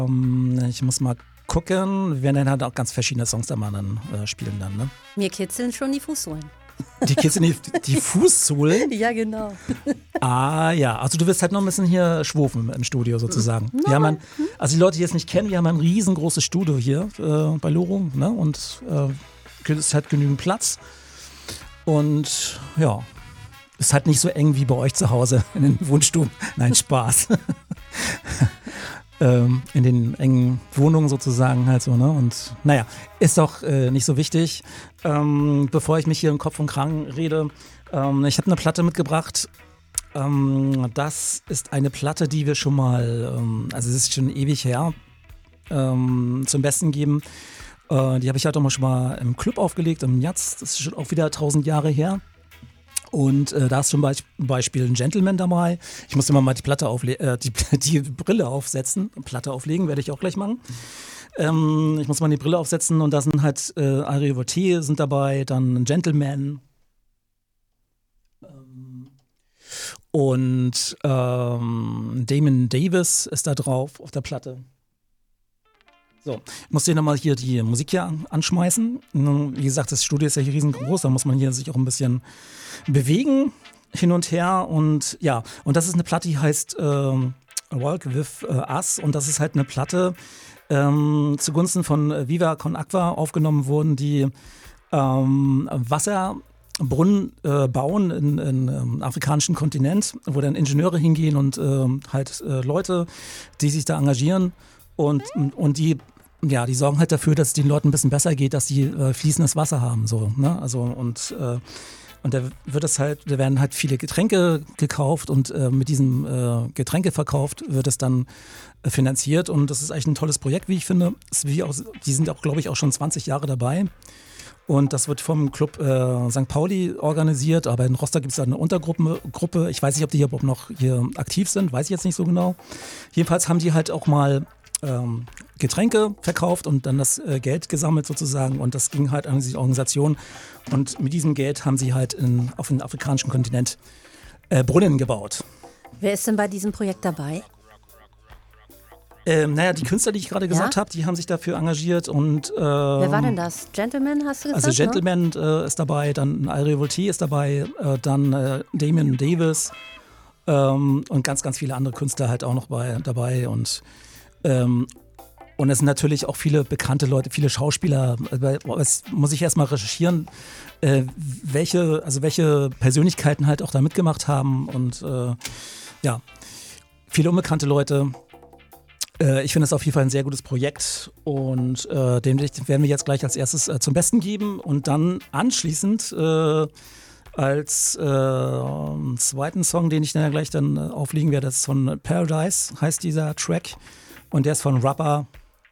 Ich muss mal gucken. Wir werden dann halt auch ganz verschiedene Songs da mal dann spielen dann, ne? Mir kitzeln schon die Fußsohlen. Die kitzeln die Fußsohlen? Ja, genau. Ah ja, also du wirst halt noch ein bisschen hier schwufen im Studio sozusagen. Wir haben also die Leute, die es nicht kennen, wir haben ein riesengroßes Studio hier bei Loro, ne? Und es hat genügend Platz. Und ja, ist halt nicht so eng wie bei euch zu Hause in den Wohnstuben. Nein, Spaß. In den engen Wohnungen sozusagen halt so, ne? Und naja, ist doch nicht so wichtig. Bevor ich mich hier im Kopf und Kragen rede, ich habe eine Platte mitgebracht. Das ist eine Platte, die wir schon mal, also es ist schon ewig her, zum Besten geben. Die habe ich halt auch mal schon mal im Club aufgelegt, im Jazz. Das ist schon auch wieder 1000 Jahre her. Und da ist zum Beispiel ein Gentleman dabei. Ich muss immer mal die Platte die Brille aufsetzen. Platte auflegen werde ich auch gleich machen. Ich muss mal die Brille aufsetzen und da sind halt Ari Voltaire sind dabei, dann ein Gentleman und Damon Davis ist da drauf auf der Platte. So, ich muss dir nochmal hier die Musik hier anschmeißen. Wie gesagt, das Studio ist ja hier riesengroß, da muss man hier sich auch ein bisschen bewegen, hin und her. Und ja, und das ist eine Platte, die heißt Walk With Us. Und das ist halt eine Platte zugunsten von Viva Con Aqua aufgenommen wurden, die Wasserbrunnen bauen im afrikanischen Kontinent, wo dann Ingenieure hingehen und halt Leute, die sich da engagieren. Und die sorgen halt dafür, dass es den Leuten ein bisschen besser geht, dass sie fließendes Wasser haben. So, ne? Also, und da werden halt viele Getränke gekauft und mit diesem Getränkeverkauf wird es dann finanziert. Und das ist eigentlich ein tolles Projekt, wie ich finde. Die sind auch, glaube ich, auch schon 20 Jahre dabei. Und das wird vom Club St. Pauli organisiert, aber in Rostock gibt es da eine Untergruppe. Ich weiß nicht, ob die hier überhaupt noch hier aktiv sind, weiß ich jetzt nicht so genau. Jedenfalls haben die halt auch mal Getränke verkauft und dann das Geld gesammelt sozusagen und das ging halt an die Organisation und mit diesem Geld haben sie halt auf dem afrikanischen Kontinent Brunnen gebaut. Wer ist denn bei diesem Projekt dabei? Die Künstler, die ich gerade gesagt habe, die haben sich dafür engagiert und wer war denn das? Gentleman hast du gesagt? Also Gentleman ist dabei, dann Ari Voltaire ist dabei, dann Damon Davis und ganz, ganz viele andere Künstler halt auch noch dabei und es sind natürlich auch viele bekannte Leute, viele Schauspieler. Das muss ich erstmal recherchieren, welche Persönlichkeiten halt auch da mitgemacht haben. Und viele unbekannte Leute. Ich finde es auf jeden Fall ein sehr gutes Projekt. Und den werden wir jetzt gleich als erstes zum Besten geben. Und dann anschließend als zweiten Song, den ich dann gleich auflegen werde, das ist von Paradise, heißt dieser Track. Und der ist von Robert.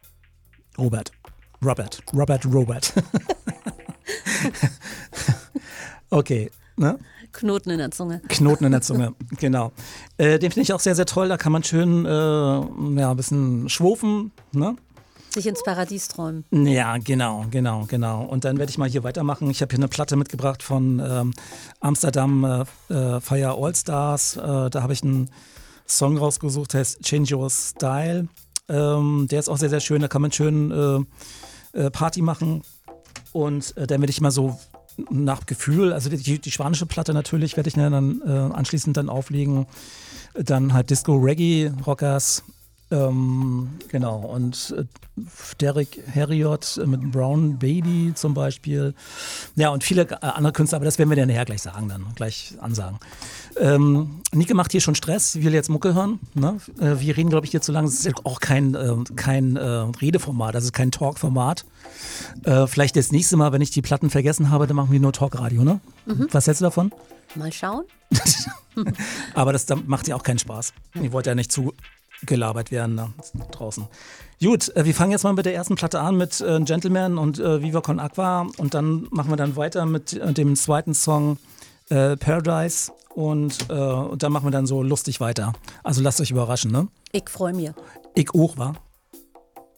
Okay, ne? Knoten in der Zunge. Knoten in der Zunge, genau. Den finde ich auch sehr, sehr toll. Da kann man schön ein bisschen schwufen, ne? Sich ins Paradies träumen. Ja, genau. Und dann werde ich mal hier weitermachen. Ich habe hier eine Platte mitgebracht von Amsterdam Fire All Stars. Da habe ich einen Song rausgesucht, der heißt Change Your Style. Der ist auch sehr, sehr schön, da kann man schön Party machen und dann werde ich mal so nach Gefühl, also die spanische Platte natürlich werde ich dann anschließend dann auflegen, dann halt Disco Reggae Rockers, genau und Derek Harriott mit Brown Baby zum Beispiel, ja und viele andere Künstler, aber das werden wir dann nachher gleich ansagen. Nike macht hier schon Stress, will jetzt Mucke hören, ne? Wir reden glaube ich hier zu lange, es ist auch kein Redeformat, das ist kein Talkformat. Vielleicht das nächste Mal, wenn ich die Platten vergessen habe, dann machen wir nur Talkradio, ne? Mhm. Was hältst du davon? Mal schauen. Aber das macht ja auch keinen Spaß. Ich wollte ja nicht zu gelabert werden da draußen. Gut, wir fangen jetzt mal mit der ersten Platte an mit Gentleman und Viva Con Aqua und dann machen wir dann weiter mit dem zweiten Song Paradise und dann machen wir dann so lustig weiter. Also lasst euch überraschen, ne? Ich freue mich. Ich auch, wa?